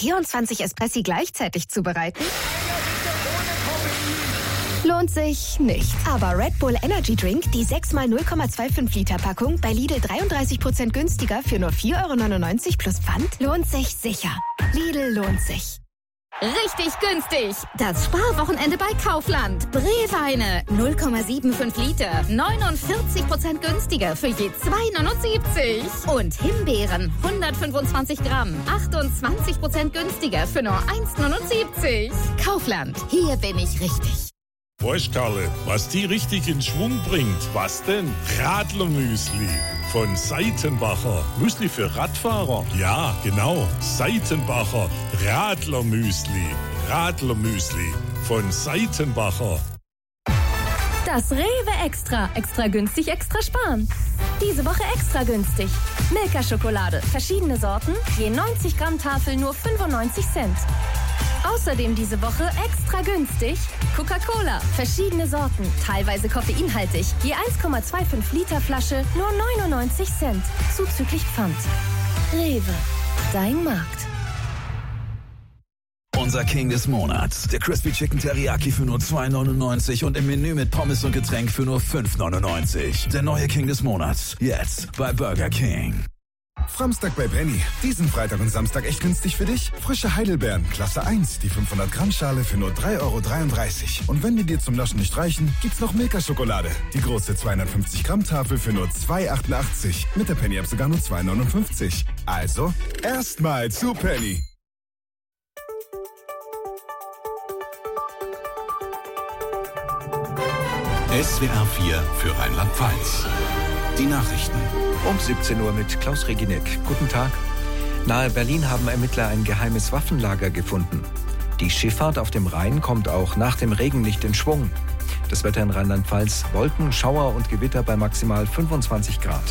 24 Espressi gleichzeitig zubereiten? Lohnt sich nicht. Aber Red Bull Energy Drink, die 6x 0,25 Liter Packung, bei Lidl 33% günstiger für nur 4,99 € plus Pfand, lohnt sich sicher. Lidl lohnt sich. Richtig günstig! Das Sparwochenende bei Kaufland. Brewweine 0,75 Liter, 49% günstiger für je 2,79 €. Und Himbeeren 125 Gramm, 28% günstiger für nur 1,79 €. Kaufland, hier bin ich richtig. Weißt Karle, was die richtig in Schwung bringt? Was denn? Radlermüsli von Seitenbacher. Müsli für Radfahrer? Ja, genau. Seitenbacher Radlermüsli. Radlermüsli von Seitenbacher. Das Rewe Extra. Extra günstig, extra sparen. Diese Woche extra günstig. Milka-Schokolade. Verschiedene Sorten. Je 90 Gramm Tafel nur 95 Cent. Außerdem diese Woche extra günstig Coca-Cola, verschiedene Sorten, teilweise koffeinhaltig, je 1,25 Liter Flasche, nur 99 Cent, zuzüglich Pfand. Rewe, dein Markt. Unser King des Monats, der Crispy Chicken Teriyaki für nur 2,99 € und im Menü mit Pommes und Getränk für nur 5,99 €. Der neue King des Monats, jetzt bei Burger King. Samstag bei Penny. Diesen Freitag und Samstag echt günstig für dich? Frische Heidelbeeren, Klasse 1, die 500 Gramm Schale für nur 3,33 €. Und wenn die dir zum Naschen nicht reichen, gibt's noch Milka-Schokolade. Die große 250 Gramm Tafel für nur 2,88 €. Mit der Penny-App sogar nur 2,59 €. Also, erstmal zu Penny. SWR 4 für Rheinland-Pfalz. Die Nachrichten. Um 17 Uhr mit Klaus Reginek. Guten Tag. Nahe Berlin haben Ermittler ein geheimes Waffenlager gefunden. Die Schifffahrt auf dem Rhein kommt auch nach dem Regen nicht in Schwung. Das Wetter in Rheinland-Pfalz: Wolken, Schauer und Gewitter bei maximal 25 Grad.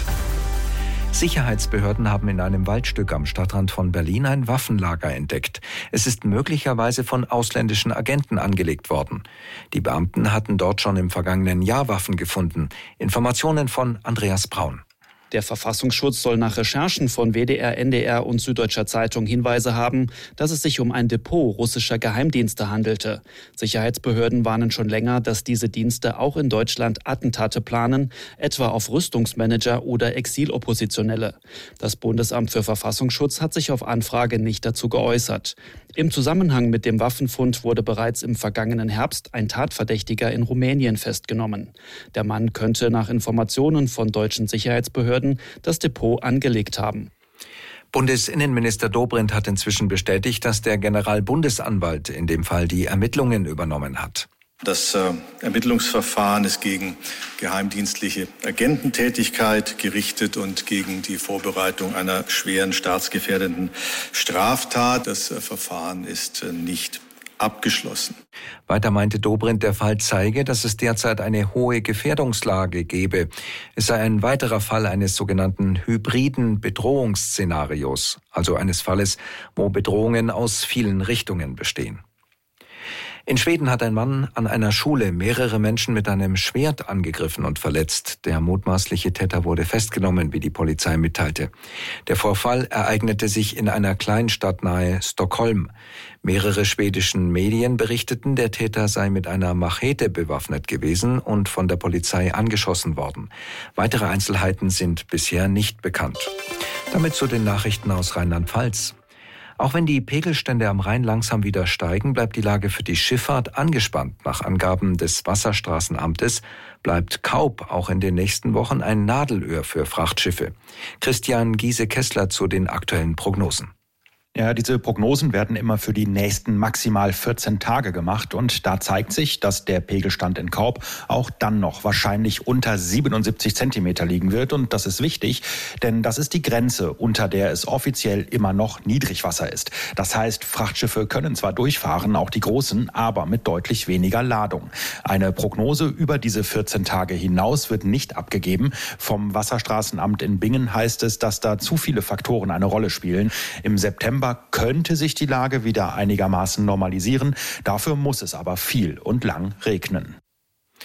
Sicherheitsbehörden haben in einem Waldstück am Stadtrand von Berlin ein Waffenlager entdeckt. Es ist möglicherweise von ausländischen Agenten angelegt worden. Die Beamten hatten dort schon im vergangenen Jahr Waffen gefunden. Informationen von Andreas Braun. Der Verfassungsschutz soll nach Recherchen von WDR, NDR und Süddeutscher Zeitung Hinweise haben, dass es sich um ein Depot russischer Geheimdienste handelte. Sicherheitsbehörden warnen schon länger, dass diese Dienste auch in Deutschland Attentate planen, etwa auf Rüstungsmanager oder Exiloppositionelle. Das Bundesamt für Verfassungsschutz hat sich auf Anfrage nicht dazu geäußert. Im Zusammenhang mit dem Waffenfund wurde bereits im vergangenen Herbst ein Tatverdächtiger in Rumänien festgenommen. Der Mann könnte nach Informationen von deutschen Sicherheitsbehörden das Depot angelegt haben. Bundesinnenminister Dobrindt hat inzwischen bestätigt, dass der Generalbundesanwalt in dem Fall die Ermittlungen übernommen hat. Das Ermittlungsverfahren ist gegen geheimdienstliche Agententätigkeit gerichtet und gegen die Vorbereitung einer schweren staatsgefährdenden Straftat. Das Verfahren ist nicht abgeschlossen. Weiter meinte Dobrindt, der Fall zeige, dass es derzeit eine hohe Gefährdungslage gebe. Es sei ein weiterer Fall eines sogenannten hybriden Bedrohungsszenarios, also eines Falles, wo Bedrohungen aus vielen Richtungen bestehen. In Schweden hat ein Mann an einer Schule mehrere Menschen mit einem Schwert angegriffen und verletzt. Der mutmaßliche Täter wurde festgenommen, wie die Polizei mitteilte. Der Vorfall ereignete sich in einer Kleinstadt nahe Stockholm. Mehrere schwedischen Medien berichteten, der Täter sei mit einer Machete bewaffnet gewesen und von der Polizei angeschossen worden. Weitere Einzelheiten sind bisher nicht bekannt. Damit zu den Nachrichten aus Rheinland-Pfalz. Auch wenn die Pegelstände am Rhein langsam wieder steigen, bleibt die Lage für die Schifffahrt angespannt. Nach Angaben des Wasserstraßenamtes bleibt Kaub auch in den nächsten Wochen ein Nadelöhr für Frachtschiffe. Christian Giese-Kessler zu den aktuellen Prognosen. Ja, diese Prognosen werden immer für die nächsten maximal 14 Tage gemacht und da zeigt sich, dass der Pegelstand in Kaub auch dann noch wahrscheinlich unter 77 Zentimeter liegen wird und das ist wichtig, denn das ist die Grenze, unter der es offiziell immer noch Niedrigwasser ist. Das heißt, Frachtschiffe können zwar durchfahren, auch die großen, aber mit deutlich weniger Ladung. Eine Prognose über diese 14 Tage hinaus wird nicht abgegeben. Vom Wasserstraßenamt in Bingen heißt es, dass da zu viele Faktoren eine Rolle spielen. Im September könnte sich die Lage wieder einigermaßen normalisieren. Dafür muss es aber viel und lang regnen.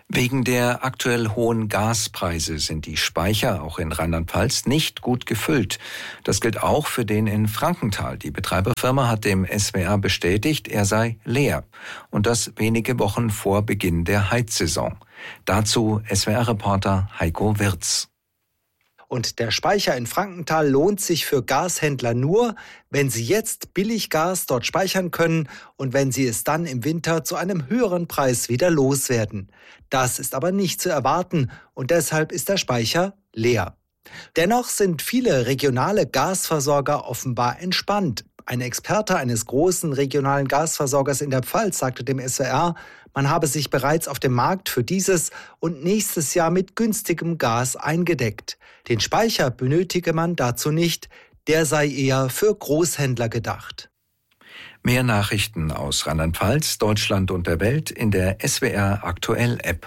Wegen der aktuell hohen Gaspreise sind die Speicher auch in Rheinland-Pfalz nicht gut gefüllt. Das gilt auch für den in Frankenthal. Die Betreiberfirma hat dem SWR bestätigt, er sei leer. Und das wenige Wochen vor Beginn der Heizsaison. Dazu SWR-Reporter Heiko Wirz. Und der Speicher in Frankenthal lohnt sich für Gashändler nur, wenn sie jetzt billig Gas dort speichern können und wenn sie es dann im Winter zu einem höheren Preis wieder loswerden. Das ist aber nicht zu erwarten und deshalb ist der Speicher leer. Dennoch sind viele regionale Gasversorger offenbar entspannt. Ein Experte eines großen regionalen Gasversorgers in der Pfalz sagte dem SWR, man habe sich bereits auf dem Markt für dieses und nächstes Jahr mit günstigem Gas eingedeckt. Den Speicher benötige man dazu nicht, der sei eher für Großhändler gedacht. Mehr Nachrichten aus Rheinland-Pfalz, Deutschland und der Welt in der SWR Aktuell App.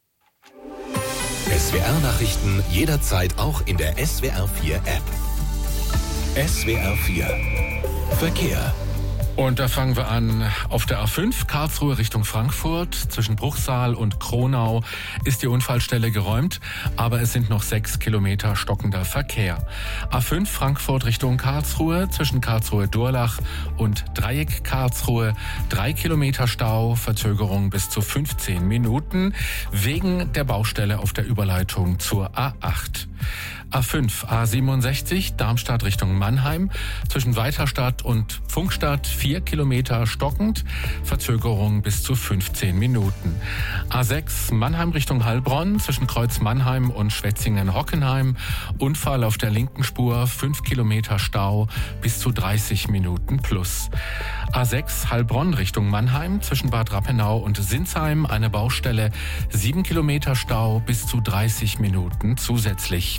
SWR Nachrichten jederzeit auch in der SWR 4 App. SWR 4 Verkehr. Und da fangen wir an. Auf der A5 Karlsruhe Richtung Frankfurt zwischen Bruchsal und Kronau ist die Unfallstelle geräumt, aber es sind noch 6 Kilometer stockender Verkehr. A5 Frankfurt Richtung Karlsruhe zwischen Karlsruhe-Durlach und Dreieck Karlsruhe 3 Kilometer Stau, Verzögerung bis zu 15 Minuten wegen der Baustelle auf der Überleitung zur A8. A5, A67, Darmstadt Richtung Mannheim, zwischen Weiterstadt und Pfunkstadt 4 Kilometer stockend, Verzögerung bis zu 15 Minuten. A6, Mannheim Richtung Heilbronn, zwischen Kreuz Mannheim und Schwetzingen-Hockenheim, Unfall auf der linken Spur, 5 Kilometer Stau, bis zu 30 Minuten plus. A6, Heilbronn Richtung Mannheim, zwischen Bad Rappenau und Sinsheim, eine Baustelle, 7 Kilometer Stau, bis zu 30 Minuten zusätzlich.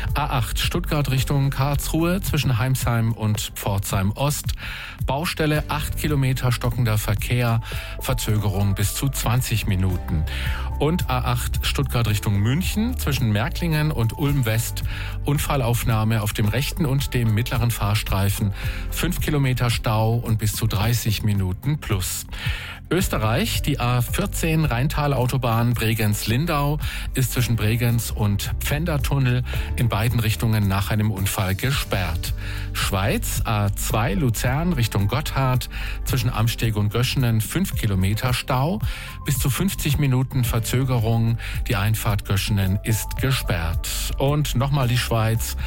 A8 Stuttgart Richtung Karlsruhe zwischen Heimsheim und Pforzheim Ost. Baustelle 8 Kilometer stockender Verkehr, Verzögerung bis zu 20 Minuten. Und A8 Stuttgart Richtung München zwischen Märklingen und Ulm West. Unfallaufnahme auf dem rechten und dem mittleren Fahrstreifen. 5 Kilometer Stau und bis zu 30 Minuten plus. Österreich, die A14 Rheintalautobahn Bregenz-Lindau ist zwischen Bregenz und Pfändertunnel in beiden Richtungen nach einem Unfall gesperrt. Schweiz, A2 Luzern Richtung Gotthard zwischen Amsteg und Göschenen 5 Kilometer Stau, bis zu 50 Minuten Verzögerung. Die Einfahrt Göschenen ist gesperrt. Und nochmal die Schweiz,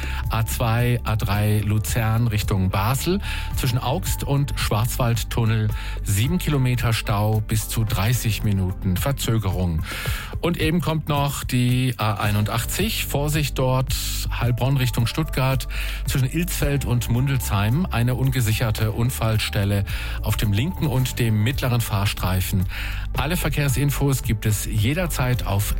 A2, A3 Luzern Richtung Basel zwischen Augst und Schwarzwaldtunnel 7 Kilometer Stau, bis zu 30 Minuten Verzögerung. Und eben kommt noch die A81, Vorsicht dort, Heilbronn Richtung Stuttgart, zwischen Ilsfeld und Mundelsheim, eine ungesicherte Unfallstelle auf dem linken und dem mittleren Fahrstreifen. Alle Verkehrsinfos gibt es jederzeit auf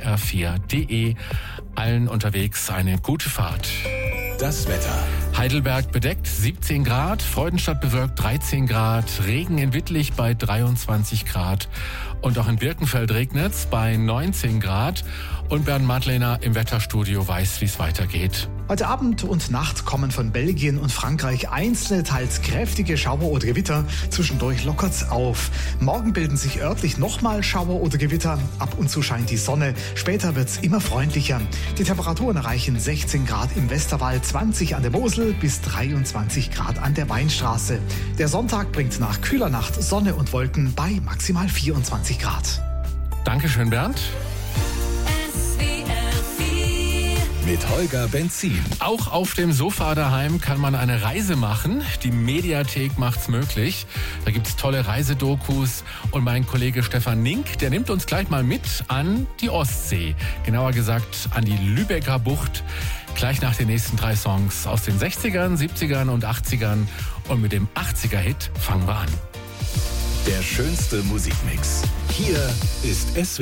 swr4.de. Allen unterwegs eine gute Fahrt. Das Wetter. Heidelberg bedeckt 17 Grad, Freudenstadt bewölkt 13 Grad, Regen in Wittlich bei 23 Grad und auch in Birkenfeld regnet's bei 19 Grad und Bernd Madlener im Wetterstudio weiß, wie es weitergeht. Heute Abend und Nacht kommen von Belgien und Frankreich einzelne, teils kräftige Schauer oder Gewitter. Zwischendurch lockert's auf. Morgen bilden sich örtlich nochmal Schauer oder Gewitter. Ab und zu scheint die Sonne. Später wird's immer freundlicher. Die Temperaturen erreichen 16 Grad im Westerwald, 20 an der Mosel bis 23 Grad an der Weinstraße. Der Sonntag bringt nach kühler Nacht Sonne und Wolken bei maximal 24 Grad. Dankeschön, Bernd. Mit Holger Benzin. Auch auf dem Sofa daheim kann man eine Reise machen. Die Mediathek macht's möglich. Da gibt's tolle Reisedokus. Und mein Kollege Stefan Nink, der nimmt uns gleich mal mit an die Ostsee. Genauer gesagt an die Lübecker Bucht. Gleich nach den nächsten 3 Songs aus den 60ern, 70ern und 80ern. Und mit dem 80er-Hit fangen wir an. Der schönste Musikmix. Hier ist SWR.